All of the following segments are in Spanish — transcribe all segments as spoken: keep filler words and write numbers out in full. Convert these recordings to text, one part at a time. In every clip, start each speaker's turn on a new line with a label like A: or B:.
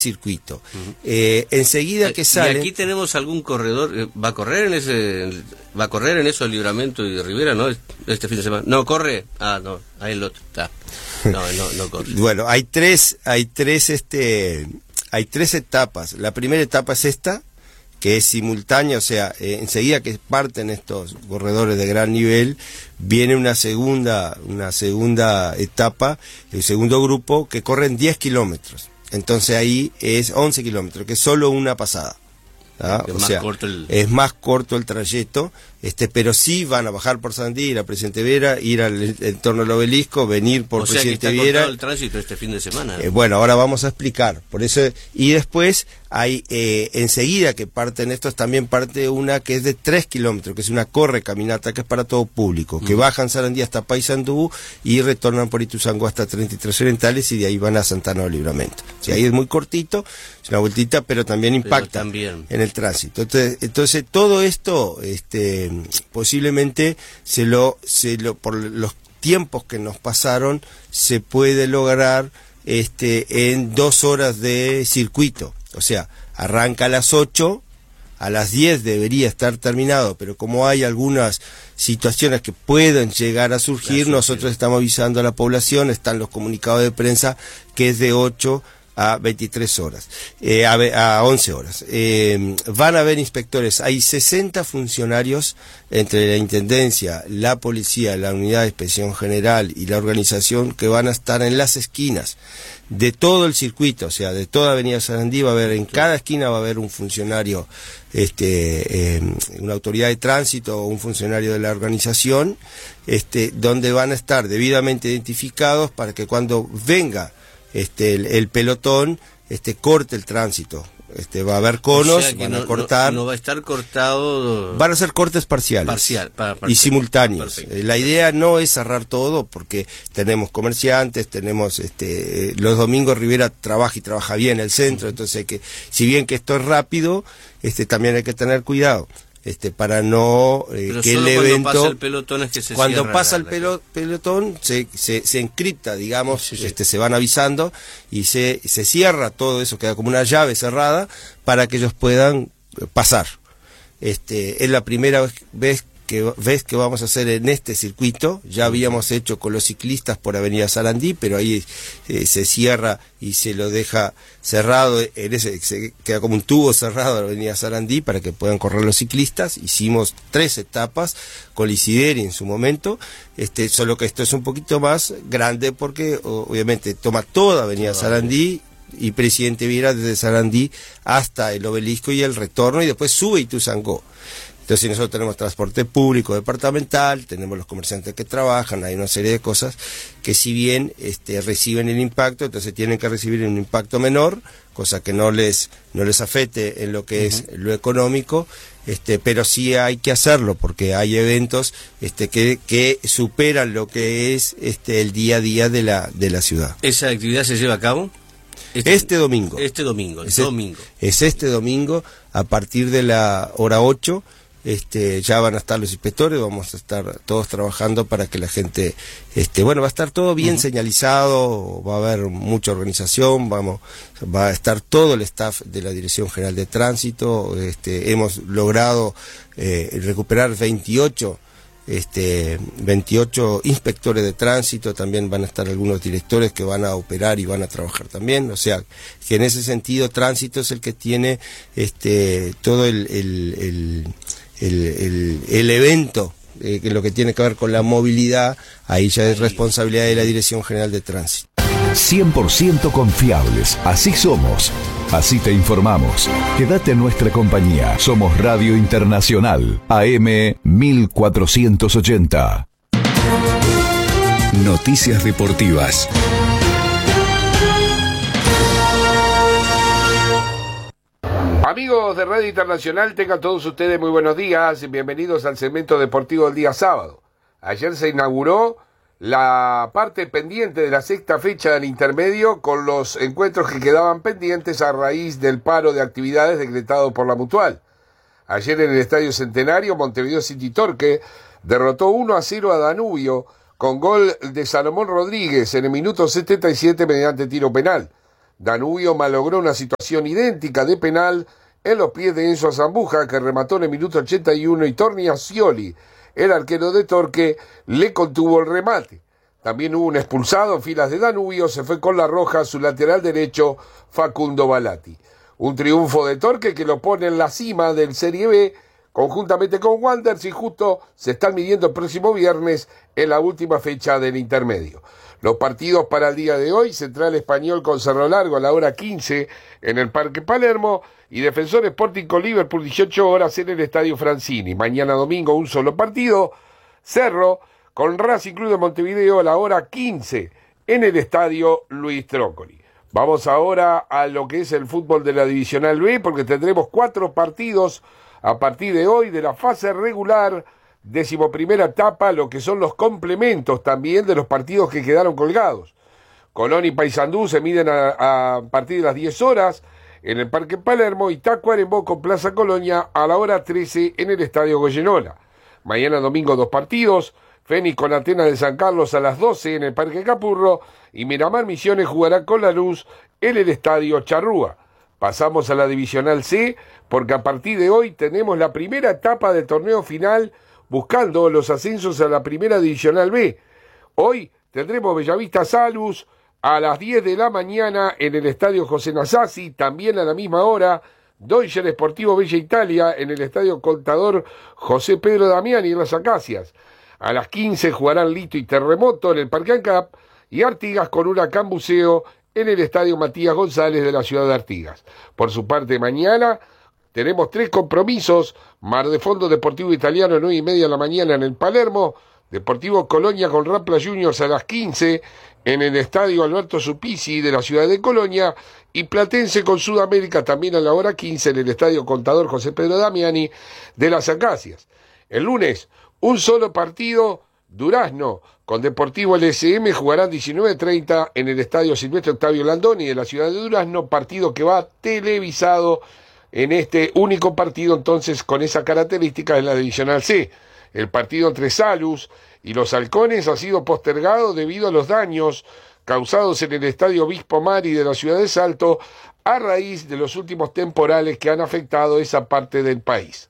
A: circuito. Uh-huh. Eh, enseguida que sale...
B: ¿Y aquí tenemos algún corredor? ¿Va a correr en ese va a correr en esos Libramiento y Rivera, no? Este fin de semana. No, corre. Ah, no, ahí el otro está. No, no, no corre.
A: Bueno, hay tres, hay tres, este, hay tres etapas. La primera etapa es esta, que es simultánea, o sea, eh, enseguida que parten estos corredores de gran nivel, viene una segunda, una segunda etapa, el segundo grupo, que corren diez kilómetros. Entonces ahí es once kilómetros, que es solo una pasada. ¿Ah?
B: Es
A: o
B: más
A: sea,
B: corto el...
A: es más corto el trayecto, este, pero sí van a bajar por Sarandí, ir a Presidente Viera, ir al entorno del Obelisco, venir por
B: o sea
A: Presidente
B: que está
A: Viera.
B: cortado el tránsito este fin de semana.
A: Eh, bueno, ahora vamos a explicar. Por eso, y después hay, eh, enseguida que parten estos, también parte una que es de tres kilómetros, que es una corre caminata, que es para todo público, que mm. bajan Sarandí hasta Paysandú y retornan por Ituzaingó hasta treinta y tres Orientales y de ahí van a Santana del Libramento. O sea, ahí es muy cortito, es una vueltita, pero también impacta
B: pero también.
A: en el tránsito. Entonces, entonces todo esto, este, posiblemente se lo, se lo, por los tiempos que nos pasaron, se puede lograr este, en dos horas de circuito. O sea, arranca a las ocho, a las diez debería estar terminado, pero como hay algunas situaciones que pueden llegar a surgir, claro, nosotros sí. estamos avisando a la población, están los comunicados de prensa, que es de ocho a veintitrés horas, eh, a, a once horas. Eh, van a haber inspectores, hay sesenta funcionarios entre la Intendencia, la Policía, la Unidad de Inspección General y la organización que van a estar en las esquinas de todo el circuito, o sea, de toda Avenida Sarandí va a haber, en cada esquina va a haber un funcionario, este, eh, una autoridad de tránsito o un funcionario de la organización, este, donde van a estar debidamente identificados para que cuando venga este el, el pelotón este corte el tránsito. Este, va a haber conos,
B: o sea
A: van
B: no,
A: a cortar.
B: No, no va a estar cortado.
A: Van a ser cortes parciales.
B: Parcial, para, para,
A: y simultáneos.
B: Perfecto.
A: La idea no es cerrar todo porque tenemos comerciantes, tenemos este los domingos Rivera trabaja y trabaja bien el centro, uh-huh. entonces que si bien que esto es rápido, este también hay que tener cuidado. Este, para no eh,
B: Pero
A: que
B: solo
A: el
B: cuando
A: evento
B: pasa el pelotón es que se
A: cuando pasa
B: la,
A: el pelo, pelotón se, se, se encripta, digamos,
B: sí, sí.
A: este se van avisando y se, se cierra todo eso, queda como una llave cerrada para que ellos puedan pasar. Este es la primera vez, vez que ves que vamos a hacer en este circuito. Ya habíamos hecho con los ciclistas por Avenida Sarandí, pero ahí eh, se cierra y se lo deja cerrado, en ese, se queda como un tubo cerrado la Avenida Sarandí para que puedan correr los ciclistas. Hicimos tres etapas con Lisideri en su momento, este, solo que esto es un poquito más grande porque obviamente toma toda Avenida Sarandí y Presidente Viera desde Sarandí hasta el Obelisco y el retorno, y después sube Ituzaingó. Entonces nosotros tenemos transporte público departamental, tenemos los comerciantes que trabajan, hay una serie de cosas que si bien este, reciben el impacto, entonces tienen que recibir un impacto menor, cosa que no les no les afecte en lo que uh-huh. es lo económico, este, pero sí hay que hacerlo porque hay eventos este, que, que superan lo que es este, el día a día de la de la ciudad.
B: ¿Esa actividad se lleva a cabo?
A: Este, este domingo.
B: Este domingo, el
A: es,
B: domingo.
A: Es este domingo a partir de la hora ocho. Este, ya van a estar los inspectores, vamos a estar todos trabajando para que la gente, este, bueno, va a estar todo bien uh-huh. señalizado, va a haber mucha organización, vamos, va a estar todo el staff de la Dirección General de Tránsito, este, hemos logrado eh, recuperar veintiocho, este, veintiocho inspectores de tránsito, también van a estar algunos directores que van a operar y van a trabajar también, o sea, que en ese sentido tránsito es el que tiene, este, todo el, el, el El, el, el evento, eh, que lo que tiene que ver con la movilidad, ahí ya es responsabilidad de la Dirección General de Tránsito.
C: cien por ciento confiables, así somos, así te informamos. Quédate en nuestra compañía, somos Radio Internacional, A M mil cuatrocientos ochenta.
D: Noticias deportivas.
E: Amigos de Radio Internacional, tengan todos ustedes muy buenos días, bienvenidos al segmento deportivo del día sábado. Ayer se inauguró la parte pendiente de la sexta fecha del intermedio con los encuentros que quedaban pendientes a raíz del paro de actividades decretado por la Mutual. Ayer en el Estadio Centenario, Montevideo City Torque derrotó uno a cero a Danubio con gol de Salomón Rodríguez en el minuto setenta y siete mediante tiro penal. Danubio malogró una situación idéntica de penal en los pies de Enzo Zambuja, que remató en el minuto ochenta y uno, y Torniacioli, el arquero de Torque, le contuvo el remate. También hubo un expulsado en filas de Danubio, se fue con la roja su lateral derecho, Facundo Balati. Un triunfo de Torque que lo pone en la cima del Serie B, conjuntamente con Wanderers, y justo se están midiendo el próximo viernes en la última fecha del intermedio. Los partidos para el día de hoy: Central Español con Cerro Largo a la hora quince en el Parque Palermo, y Defensor Sporting con Liverpool dieciocho horas en el Estadio Francini. Mañana domingo un solo partido, Cerro con Racing Club de Montevideo a la hora quince en el Estadio Luis Trócoli. Vamos ahora a lo que es el fútbol de la Divisional B, porque tendremos cuatro partidos a partir de hoy de la fase regular, decimoprimera etapa, lo que son los complementos también de los partidos que quedaron colgados. Colón y Paysandú se miden a, a partir de las diez horas en el Parque Palermo, y Tacuarembó con Plaza Colonia a la hora trece en el Estadio Goyenola. Mañana domingo dos partidos: Fénix con Atenas de San Carlos a las doce en el Parque Capurro, y Miramar Misiones jugará con La Luz en el Estadio Charrúa. Pasamos a la Divisional C, porque a partir de hoy tenemos la primera etapa del torneo final, buscando los ascensos a la primera Divisional B. Hoy tendremos Bellavista Salus a las diez de la mañana en el Estadio José Nasazzi, también a la misma hora Deutscher Sportivo Bella Italia en el Estadio Contador José Pedro Damiani en Las Acacias. A las quince jugarán Lito y Terremoto en el Parque Ancap, y Artigas con Huracán Buceo en el Estadio Matías González de la ciudad de Artigas. Por su parte, mañana tenemos tres compromisos: Mar de Fondo Deportivo Italiano a nueve y media de la mañana en el Palermo, Deportivo Colonia con Rampla Juniors a las quince en el Estadio Alberto Supisi de la ciudad de Colonia, y Platense con Sudamérica también a la hora quince en el Estadio Contador José Pedro Damiani de Las Acacias. El lunes, un solo partido: Durazno con Deportivo L S M jugarán diecinueve treinta en el Estadio Silvestre Octavio Landoni de la ciudad de Durazno, partido que va televisado en este único partido, entonces, con esa característica en la Divisional C. El partido entre Salus y los Halcones ha sido postergado debido a los daños causados en el Estadio Obispo Mari de la ciudad de Salto a raíz de los últimos temporales que han afectado esa parte del país.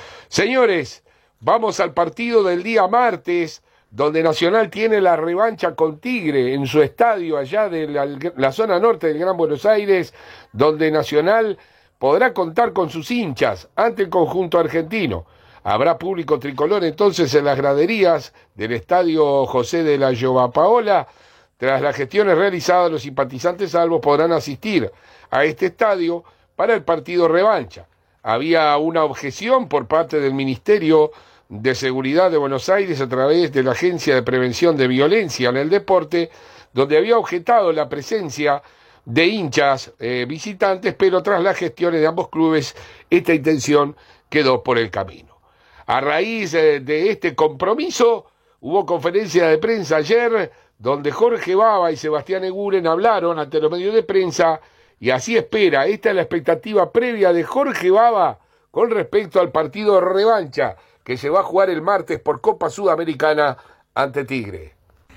E: Señores, vamos al partido del día martes, donde Nacional tiene la revancha con Tigre en su estadio allá de la, la zona norte del Gran Buenos Aires, donde Nacional podrá contar con sus hinchas ante el conjunto argentino. Habrá público tricolor entonces en las graderías del Estadio José de la Llobapaola. Tras las gestiones realizadas, los simpatizantes salvos podrán asistir a este estadio para el partido revancha. Había una objeción por parte del Ministerio de Seguridad de Buenos Aires a través de la Agencia de Prevención de Violencia en el Deporte, donde había objetado la presencia de hinchas eh, visitantes, pero tras las gestiones de ambos clubes esta intención quedó por el camino. A raíz eh, de este compromiso hubo conferencia de prensa ayer, donde Jorge Baba y Sebastián Eguren hablaron ante los medios de prensa, y así espera, esta es la expectativa previa de Jorge Baba con respecto al partido de revancha que se va a jugar el martes por Copa Sudamericana ante Tigre.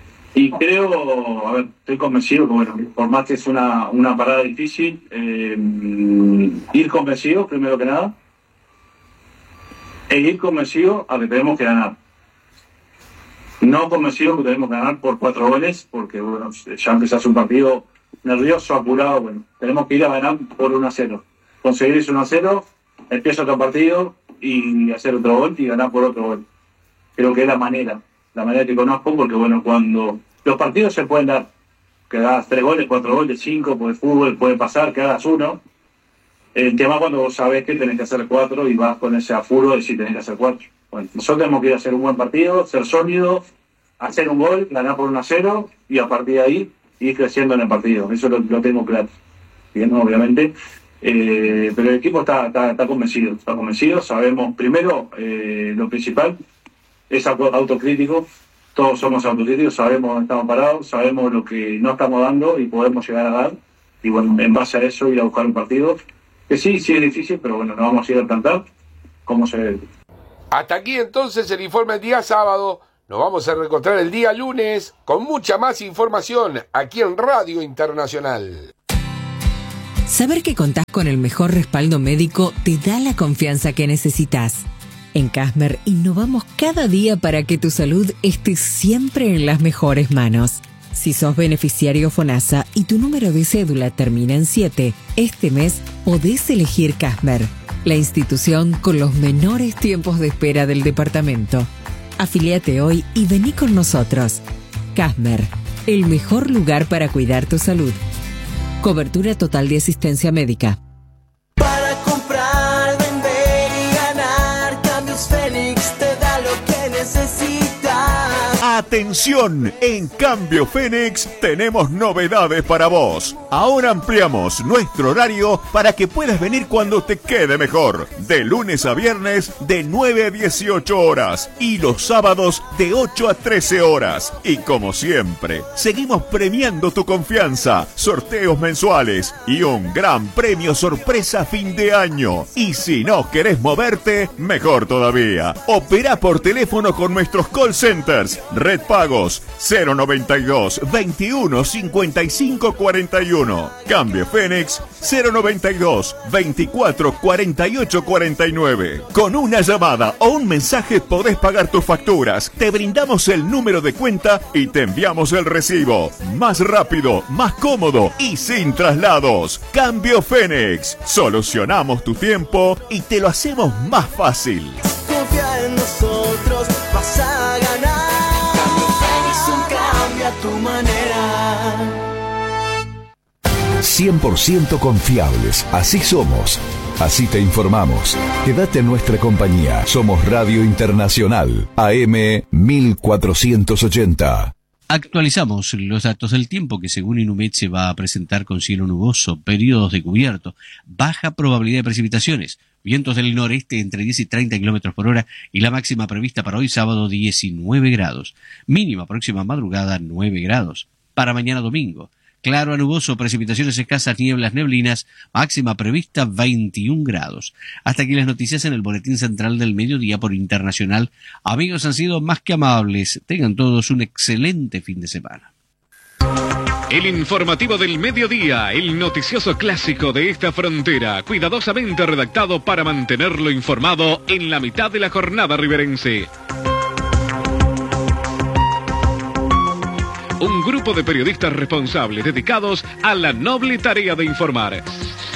D: Y creo, a ver, estoy convencido que, bueno, por más que es una, una parada difícil, eh, ir convencido, primero que nada, e ir convencido a que tenemos que ganar. No convencido que tenemos que ganar por cuatro goles, porque, bueno, ya empezás un partido nervioso, apurado, bueno, tenemos que ir a ganar por uno a cero. Conseguir ese uno a cero, empieza otro partido y hacer otro gol y ganar por otro gol. Creo que es la manera. La manera que conozco, porque bueno, cuando los partidos se pueden dar, que hagas tres goles, cuatro goles, cinco, porque el fútbol puede pasar, que hagas uno. El tema cuando vos sabés que tenés que hacer cuatro y vas con ese apuro de si tenés que hacer cuatro. Bueno, nosotros tenemos que ir a hacer un buen partido, ser sólido, hacer un gol, ganar por uno a cero y a partir de ahí ir creciendo en el partido. Eso lo, lo tengo claro. Bien, obviamente. Eh, pero el equipo está, está, está convencido, está convencido. Sabemos, primero, eh, lo principal es autocrítico. Todos somos autocríticos, sabemos dónde estamos parados, sabemos lo que no estamos dando y podemos llegar a dar. Y bueno, en base a eso ir a buscar un partido que sí, sí es difícil, pero bueno, nos vamos a ir a plantar como se debe.
E: Hasta aquí entonces el informe del día sábado. Nos vamos a reencontrar el día lunes con mucha más información aquí en Radio Internacional.
F: Saber que contás con el mejor respaldo médico te da la confianza que necesitas. En Casmer innovamos cada día para que tu salud esté siempre en las mejores manos. Si sos beneficiario FONASA y tu número de cédula termina en siete, este mes podés elegir Casmer, la institución con los menores tiempos de espera del departamento. Afiliate hoy y vení con nosotros. Casmer, el mejor lugar para cuidar tu salud. Cobertura total de asistencia médica.
G: Para comprar, vender y ganar, Cambios Fénix te da lo que necesitas.
H: Atención, en Cambio Fénix tenemos novedades para vos. Ahora ampliamos nuestro horario para que puedas venir cuando te quede mejor. De lunes a viernes de nueve a dieciocho horas y los sábados de ocho a trece horas. Y como siempre, seguimos premiando tu confianza, sorteos mensuales y un gran premio sorpresa a fin de año. Y si no querés moverte, mejor todavía. Opera por teléfono con nuestros call centers. Red Pagos cero noventa y dos, veintiuno, cincuenta y cinco, cuarenta y uno. Cambio Fénix cero noventa y dos, veinticuatro, cuarenta y ocho, cuarenta y nueve. Con una llamada o un mensaje podés pagar tus facturas. Te brindamos el número de cuenta y te enviamos el recibo. Más rápido, más cómodo y sin traslados. Cambio Fénix. Solucionamos tu tiempo y te lo hacemos más fácil.
G: Confía en nosotros, vas a ganar. A tu manera.
C: cien por ciento confiables, así somos, así te informamos. Quédate en nuestra compañía, somos Radio Internacional, A M mil cuatrocientos ochenta.
I: Actualizamos los datos del tiempo que según Inumet se va a presentar con cielo nuboso, periodos de cubierto, baja probabilidad de precipitaciones, vientos del noreste entre diez y treinta kilómetros por hora y la máxima prevista para hoy sábado diecinueve grados. Mínima próxima madrugada nueve grados. Para mañana domingo, claro a nuboso, precipitaciones escasas, nieblas, neblinas, máxima prevista veintiún grados. Hasta aquí las noticias en el Boletín Central del Mediodía por Internacional. Amigos, han sido más que amables. Tengan todos un excelente fin de semana.
J: El informativo del mediodía, el noticioso clásico de esta frontera, cuidadosamente redactado para mantenerlo informado en la mitad de la jornada riverense. Un grupo de periodistas responsables dedicados a la noble tarea de informar.